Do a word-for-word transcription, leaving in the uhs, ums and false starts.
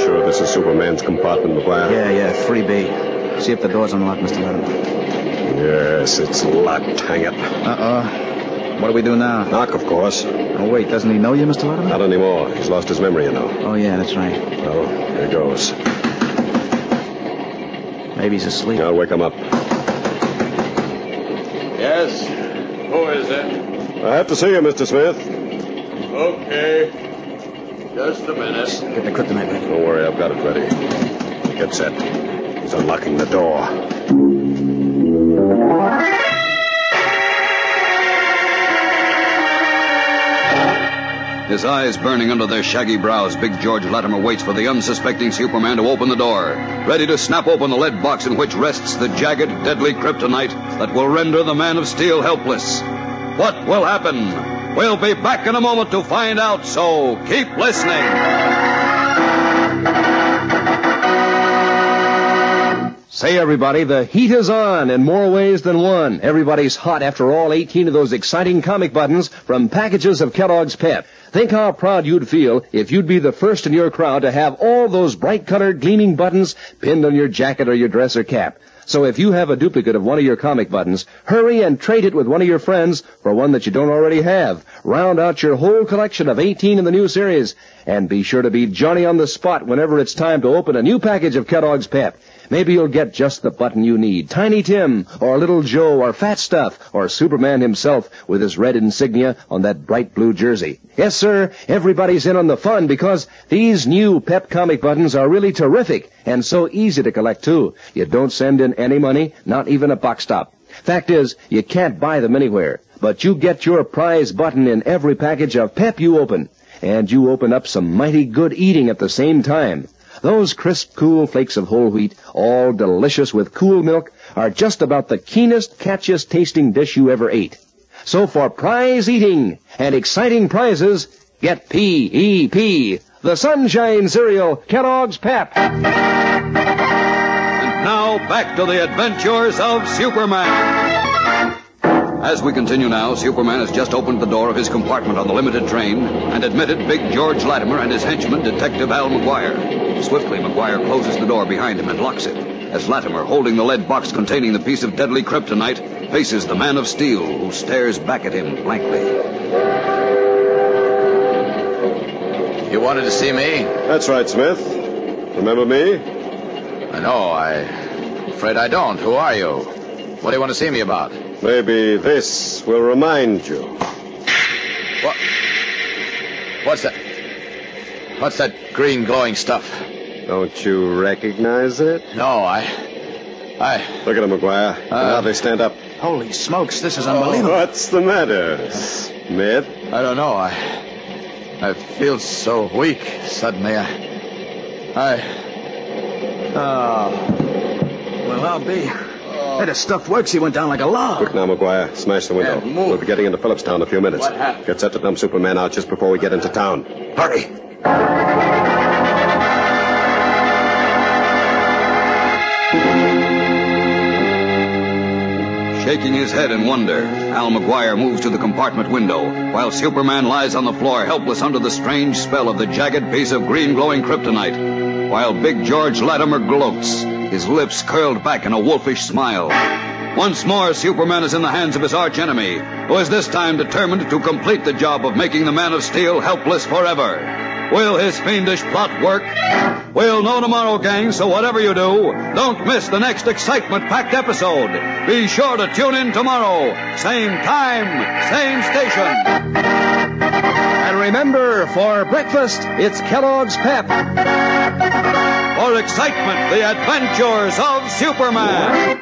sure this is Superman's compartment, McGuire? Yeah, yeah, three B. See if the door's unlocked, Mister Latimer. Yes, it's locked. Hang it. Uh-oh. What do we do now? Knock, of course. Oh, wait, doesn't he know you, Mister Latimer? Not anymore. He's lost his memory, you know. Oh, yeah, that's right. Well, here goes. Maybe he's asleep. I'll wake him up. Yes? Who is it? I have to see you, Mister Smith. Okay. Just a minute. Get the kryptonite ready. Don't worry, I've got it ready. Get set. He's unlocking the door. His eyes burning under their shaggy brows, Big George Latimer waits for the unsuspecting Superman to open the door, ready to snap open the lead box in which rests the jagged, deadly kryptonite that will render the Man of Steel helpless. What will happen? We'll be back in a moment to find out, so keep listening. Say, everybody, the heat is on in more ways than one. Everybody's hot after all eighteen of those exciting comic buttons from packages of Kellogg's Pep. Think how proud you'd feel if you'd be the first in your crowd to have all those bright-colored, gleaming buttons pinned on your jacket or your dress or cap. So if you have a duplicate of one of your comic buttons, hurry and trade it with one of your friends for one that you don't already have. Round out your whole collection of eighteen in the new series. And be sure to be Johnny on the spot whenever it's time to open a new package of Kellogg's Pep. Maybe you'll get just the button you need. Tiny Tim, or Little Joe, or Fat Stuff, or Superman himself with his red insignia on that bright blue jersey. Yes, sir, everybody's in on the fun because these new Pep comic buttons are really terrific and so easy to collect, too. You don't send in any money, not even a box stop. Fact is, you can't buy them anywhere, but you get your prize button in every package of Pep you open. And you open up some mighty good eating at the same time. Those crisp, cool flakes of whole wheat, all delicious with cool milk, are just about the keenest, catchiest tasting dish you ever ate. So for prize eating and exciting prizes, get P E P, the Sunshine Cereal, Kellogg's Pep. And now, back to the adventures of Superman. As we continue now, Superman has just opened the door of his compartment on the limited train and admitted Big George Latimer and his henchman, Detective Al McGuire. Swiftly, McGuire closes the door behind him and locks it, as Latimer, holding the lead box containing the piece of deadly kryptonite, faces the Man of Steel, who stares back at him blankly. You wanted to see me? That's right, Smith. Remember me? I know. I'm afraid I don't. Who are you? What do you want to see me about? Maybe this will remind you. What? What's that? What's that green glowing stuff? Don't you recognize it? No, I... I... Look at him, McGuire. Uh, now they stand up. Holy smokes, this is unbelievable. What's the matter, Smith? I don't know. I... I feel so weak suddenly. I... I... Oh. Well, I'll be... Hey, the stuff works. He went down like a log. Quick now, McGuire. Smash the window. Yeah, move. We'll be getting into Phillipstown in a few minutes. What happened? Get set to dump Superman out just before we get into town. Hurry! Shaking his head in wonder, Al McGuire moves to the compartment window, while Superman lies on the floor helpless under the strange spell of the jagged piece of green glowing kryptonite, while Big George Latimer gloats, his lips curled back in a wolfish smile. Once more, Superman is in the hands of his archenemy, who is this time determined to complete the job of making the Man of Steel helpless forever. Will his fiendish plot work? We'll know tomorrow, gang, so whatever you do, don't miss the next excitement-packed episode. Be sure to tune in tomorrow. Same time, same station. And remember, for breakfast, it's Kellogg's Pep. For excitement, the adventures of Superman.